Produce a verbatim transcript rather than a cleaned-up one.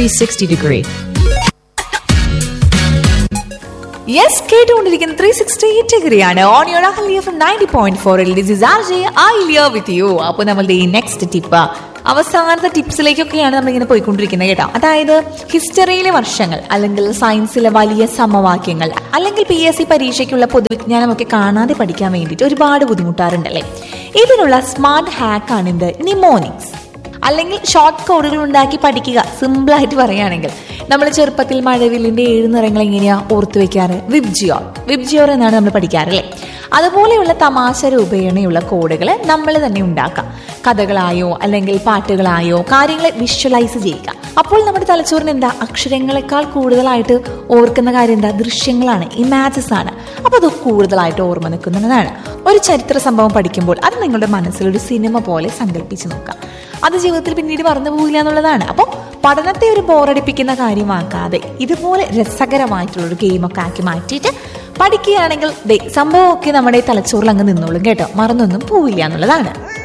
three sixty degree. Yes, കേട്ടുകൊണ്ടിരിക്കുന്ന three sixty ഡിഗ്രിയാണ് on your Ahalya from ninety point ഫോറിൽ. This is RJ Ahalya with you. അപ്പോൾ നമ്മളുടെ ഈ നെക്സ്റ്റ് ടിപ്പ്, അവസാനത്തെ ടിപ്സിലേക്കൊക്കെയാണ് നമ്മളിങ്ങനെ പോയിക്കൊണ്ടിരിക്കുന്നത് കേട്ടോ. അതായത് ഹിസ്റ്ററിയിലെ വർഷങ്ങൾ, അല്ലെങ്കിൽ സയൻസിലെ വലിയ സമവാക്യങ്ങൾ, അല്ലെങ്കിൽ പി എസ് സി പരീക്ഷയ്ക്കുള്ള പൊതുവിജ്ഞാനമൊക്കെ കാണാതെ പഠിക്കാൻ വേണ്ടിയിട്ട് ഒരുപാട് ബുദ്ധിമുട്ടാറുണ്ടല്ലേ. ഇതിനുള്ള സ്മാർട്ട് ഹാക്കാണ് എന്ത്, നിമോണിക്സ്, അല്ലെങ്കിൽ ഷോർട്ട് കോഡുകൾ ഉണ്ടാക്കി പഠിക്കുക. സിമ്പിളായിട്ട് പറയുകയാണെങ്കിൽ, നമ്മൾ ചെറുപ്പത്തിൽ മഴവില്ലിന്റെ ഏഴ് നിറങ്ങൾ എങ്ങനെയാ ഓർത്തു വെക്കാറ്? വിബ്ജിയോർ വിബ്ജിയോർ എന്നാണ് നമ്മൾ പഠിക്കാറല്ലേ. അതുപോലെയുള്ള തമാശ രൂപേണയുള്ള കോഡുകൾ നമ്മൾ തന്നെ ഉണ്ടാക്കാം. കഥകളായോ അല്ലെങ്കിൽ പാട്ടുകളായോ കാര്യങ്ങളെ വിഷ്വലൈസ് ചെയ്യുക. അപ്പോൾ നമ്മുടെ തലച്ചോറിന് എന്താ, അക്ഷരങ്ങളെക്കാൾ കൂടുതലായിട്ട് ഓർക്കുന്ന കാര്യം എന്താ, ദൃശ്യങ്ങളാണ്, ഇമാജസ് ആണ്. അപ്പോൾ അത് കൂടുതലായിട്ട് ഓർമ്മ നിൽക്കുന്നതാണ്. ഒരു ചരിത്ര സംഭവം പഠിക്കുമ്പോൾ അത് നിങ്ങളുടെ മനസ്സിലൊരു സിനിമ പോലെ സങ്കല്പിച്ച് നോക്കാം. അത് ജീവിതത്തിൽ പിന്നീട് മറന്നു പോകില്ല എന്നുള്ളതാണ്. അപ്പോൾ പഠനത്തെ ഒരു ബോറടിപ്പിക്കുന്ന കാര്യമാക്കാതെ ഇതുപോലെ രസകരമായിട്ടുള്ളൊരു ഗെയിമൊക്കെ ആക്കി മാറ്റിയിട്ട് പഠിക്കുകയാണെങ്കിൽ സംഭവമൊക്കെ നമ്മുടെ തലച്ചോറിൽ അങ്ങ് നിന്നോളും കേട്ടോ, മറന്നൊന്നും പോവില്ല എന്നുള്ളതാണ്.